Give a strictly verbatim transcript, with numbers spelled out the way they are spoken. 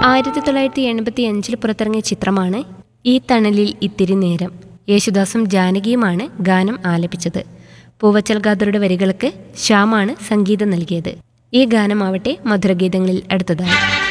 ആയിരത്തി തൊള്ളായിരത്തി എൺപത്തി അഞ്ചിൽ പുറത്തിറങ്ങിയ ചിത്രമാണ് ഈ തണലിൽ ഇത്തിരി നേരം. യേശുദാസും ജാനകിയുമാണ് ഗാനം ആലപിച്ചത്. പൂവച്ചൽ ഖാദറുടെ വരികൾക്ക് ശ്യാമാണ് സംഗീതം നൽകിയത്. ഈ ഗാനമാവട്ടെ മധുരഗീതങ്ങളിൽ അടുത്തതായി.